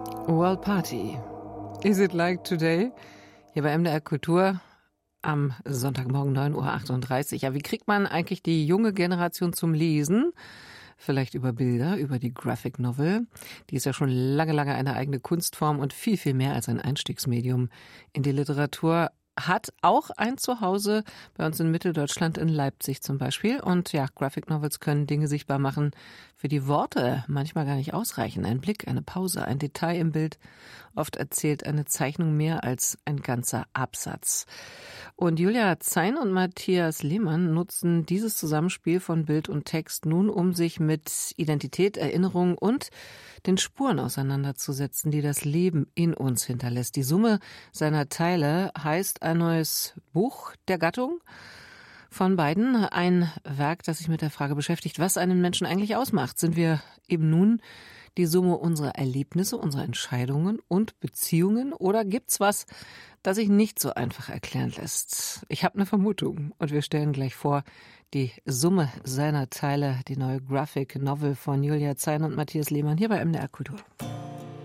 World Party. Is it like today? Hier bei MDR Kultur am Sonntagmorgen 9:38 Uhr. Ja, wie kriegt man eigentlich die junge Generation zum Lesen? Vielleicht über Bilder, über die Graphic Novel. Die ist ja schon lange, lange eine eigene Kunstform und viel, viel mehr als ein Einstiegsmedium in die Literatur. Hat auch ein Zuhause bei uns in Mitteldeutschland, in Leipzig zum Beispiel. Und ja, Graphic Novels können Dinge sichtbar machen, für die Worte manchmal gar nicht ausreichen. Ein Blick, eine Pause, ein Detail im Bild. Oft erzählt eine Zeichnung mehr als ein ganzer Absatz. Und Julia Zein und Matthias Lehmann nutzen dieses Zusammenspiel von Bild und Text nun, um sich mit Identität, Erinnerung und den Spuren auseinanderzusetzen, die das Leben in uns hinterlässt. Die Summe seiner Teile heißt ein neues Buch der Gattung von beiden. Ein Werk, das sich mit der Frage beschäftigt, was einen Menschen eigentlich ausmacht. Sind wir eben nun die Summe unserer Erlebnisse, unserer Entscheidungen und Beziehungen? Oder gibt's was, das sich nicht so einfach erklären lässt? Ich habe eine Vermutung und wir stellen gleich vor die Summe seiner Teile, die neue Graphic Novel von Julia Zein und Matthias Lehmann hier bei MDR Kultur.